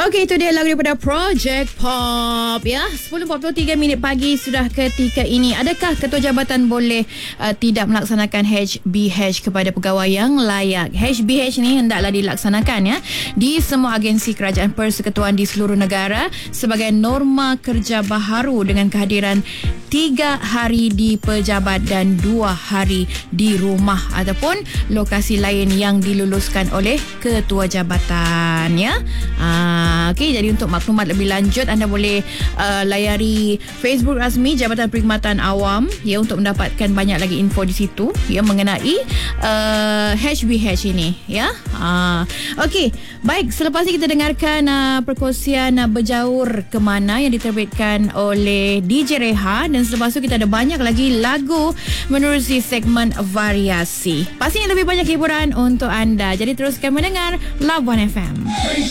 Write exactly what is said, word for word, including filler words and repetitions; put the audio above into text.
Okey, itu dia lagu daripada Project Pop ya. sepuluh empat puluh tiga minit pagi sudah ketika ini. Adakah Ketua Jabatan boleh uh, tidak melaksanakan H B H kepada pegawai yang layak? H B H ni hendaklah dilaksanakan ya di semua agensi kerajaan persekutuan di seluruh negara sebagai norma kerja baharu dengan kehadiran tiga hari di pejabat dan dua hari di rumah ataupun lokasi lain yang diluluskan oleh Ketua Jabatan ya. Uh, Okey, jadi untuk maklumat lebih lanjut anda boleh uh, layari Facebook rasmi Jabatan Perkhidmatan Awam ya untuk mendapatkan banyak lagi info di situ ya mengenai uh, H B H ini ya. Uh, Okey, baik, selepas ini kita dengarkan uh, perkongsian uh, berjaur ke mana yang diterbitkan oleh D J Reha, dan selepas itu kita ada banyak lagi lagu menerusi segmen variasi. Pastinya lebih banyak hiburan untuk anda. Jadi teruskan mendengar Love One F M.